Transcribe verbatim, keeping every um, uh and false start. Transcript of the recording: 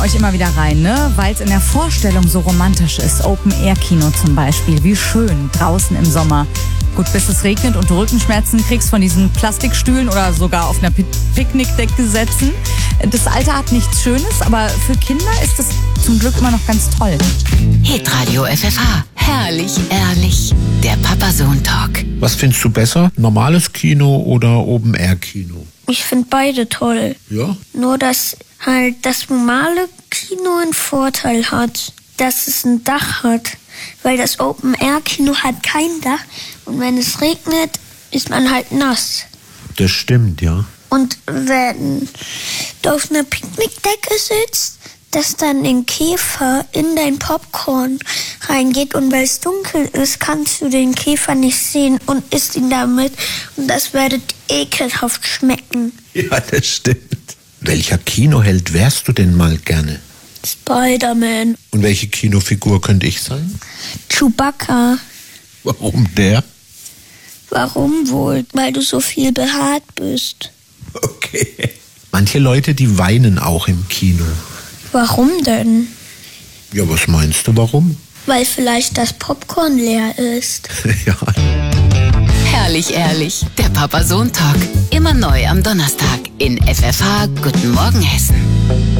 Euch immer wieder rein, ne? Weil es in der Vorstellung so romantisch ist. Open-Air-Kino zum Beispiel. Wie schön, draußen im Sommer. Gut, bis es regnet und du Rückenschmerzen kriegst von diesen Plastikstühlen oder sogar auf einer Pi- Picknickdecke sitzen. Das Alter hat nichts Schönes, aber für Kinder ist es zum Glück immer noch ganz toll. Hitradio F F H. Herrlich, ehrlich. Der Papa-Sohn-Talk. Was findest du besser? Normales Kino oder Open-Air-Kino? Ich finde beide toll. Ja? Nur, dass halt das normale Kino einen Vorteil hat, dass es ein Dach hat. Weil das Open-Air-Kino hat kein Dach. Und wenn es regnet, ist man halt nass. Das stimmt, ja. Und wenn du auf einer Picknickdecke sitzt, dass dann ein Käfer in dein Popcorn reingeht und weil es dunkel ist, kannst du den Käfer nicht sehen und isst ihn damit und das wird ekelhaft schmecken. Ja, das stimmt. Welcher Kinoheld wärst du denn mal gerne? Spider-Man. Und welche Kinofigur könnte ich sein? Chewbacca. Warum der? Warum wohl? Weil du so viel behaart bist. Okay. Manche Leute, die weinen auch im Kino. Warum denn? Ja, was meinst du, warum? Weil vielleicht das Popcorn leer ist. Ja. Herrlich, ehrlich. Der Papa-Sohn-Talk. Immer neu am Donnerstag in F F H. Guten Morgen, Hessen.